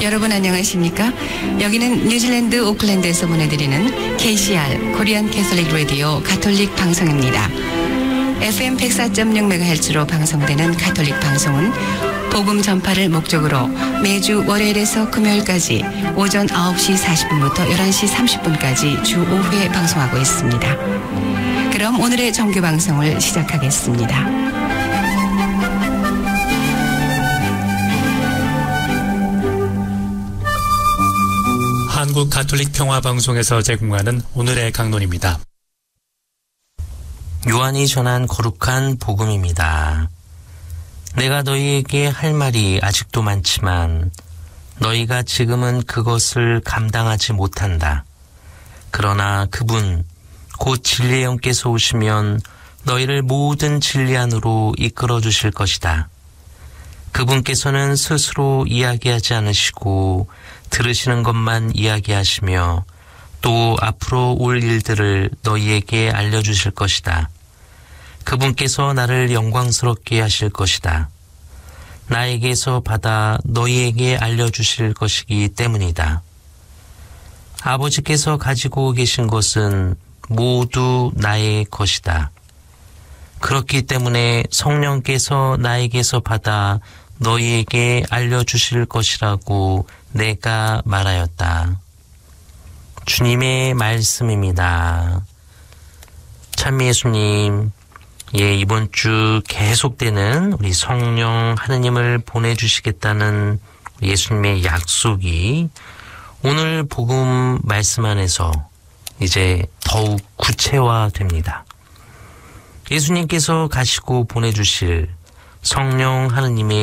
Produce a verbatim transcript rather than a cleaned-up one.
여러분 안녕하십니까? 여기는 뉴질랜드 오클랜드에서 보내드리는 케이씨알 코리안 캐톨릭 라디오 가톨릭 방송입니다. 에프엠 백사 점 육 메가헤르츠로 방송되는 가톨릭 방송은 복음 전파를 목적으로 매주 월요일에서 금요일까지 오전 아홉 시 사십 분부터 열한 시 삼십 분까지 주 오 회 방송하고 있습니다. 그럼 오늘의 정규 방송을 시작하겠습니다. 한국 가톨릭 평화방송에서 제공하는 오늘의 강론입니다. 요한이 전한 거룩한 복음입니다. 내가 너희에게 할 말이 아직도 많지만 너희가 지금은 그것을 감당하지 못한다. 그러나 그분 곧 진리의 영께서 오시면 너희를 모든 진리 안으로 이끌어 주실 것이다. 그분께서는 스스로 이야기하지 않으시고 들으시는 것만 이야기하시며 또 앞으로 올 일들을 너희에게 알려주실 것이다. 그분께서 나를 영광스럽게 하실 것이다. 나에게서 받아 너희에게 알려주실 것이기 때문이다. 아버지께서 가지고 계신 것은 모두 나의 것이다. 그렇기 때문에 성령께서 나에게서 받아 너희에게 알려주실 것이라고 내가 말하였다. 주님의 말씀입니다. 참 예수님, 예, 이번 주 계속되는 우리 성령 하느님을 보내주시겠다는 예수님의 약속이 오늘 복음 말씀 안에서 이제 더욱 구체화됩니다. 예수님께서 가시고 보내주실 성령 하느님의